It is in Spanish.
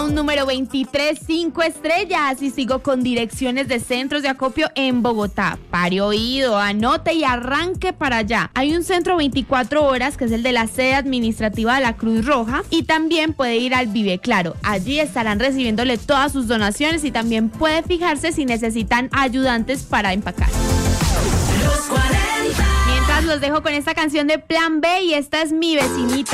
un número 23, 5 estrellas. Y sigo con direcciones de centros de acopio en Bogotá. Pare oído, anote y arranque para allá. Hay un centro 24 horas que es el de la sede administrativa de la Cruz Roja. Y también puede ir al Vive Claro. Allí estarán recibiéndole todas sus donaciones y también puede fijarse si necesitan ayudantes para empacar. Los 40. Mientras los dejo con esta canción de Plan B y esta es Mi Vecinita.